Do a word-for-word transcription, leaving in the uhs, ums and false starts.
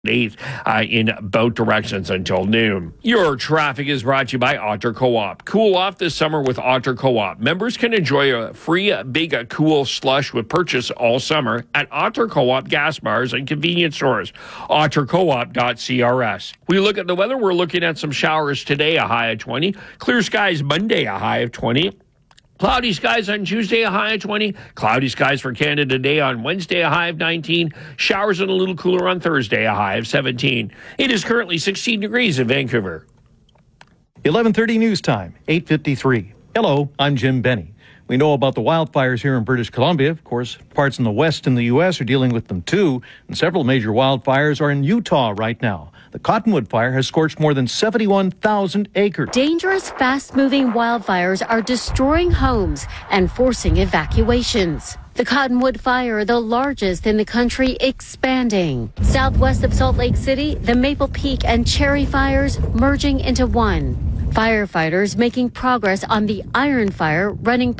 eighth uh, in both directions until noon. Your traffic is brought to you by Otter Co-op. Cool off this summer with Otter Co-op. Members can enjoy a free big uh, cool slush with purchase all summer at Otter Co-op gas bars and convenience stores. otter coop dot c r s. We look at the weather. We're looking at some showers today, a high of twenty. Clear skies Monday, a high of twenty. Cloudy skies on Tuesday, a high of twenty. Cloudy skies for Canada Day on Wednesday, a high of nineteen. Showers and a little cooler on Thursday, a high of seventeen. It is currently sixteen degrees in Vancouver. eleven thirty news time, eight fifty-three. Hello, I'm Jim Benny. We know about the wildfires here in British Columbia. Of course, parts in the west in the U S are dealing with them too, and several major wildfires are in Utah right now. The Cottonwood Fire has scorched more than seventy-one thousand acres. Dangerous, fast-moving wildfires are destroying homes and forcing evacuations. The Cottonwood Fire, the largest in the country, expanding. Southwest of Salt Lake City, the Maple Peak and Cherry fires merging into one. Firefighters making progress on the Iron Fire, running